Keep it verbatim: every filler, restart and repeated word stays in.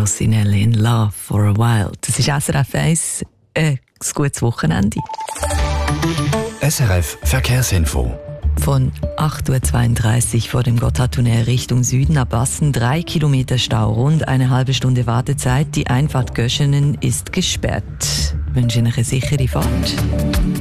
Rossinelli in Love for a While. Das ist S R F eins, äh, ein gutes Wochenende. S R F Verkehrsinfo. Von acht Uhr zweiunddreißig vor dem Gotthardtunnel Richtung Süden ab Assen, drei Kilometer Stau, rund eine halbe Stunde Wartezeit. Die Einfahrt Göschenen ist gesperrt. Ich wünsche Ihnen eine sichere Fahrt.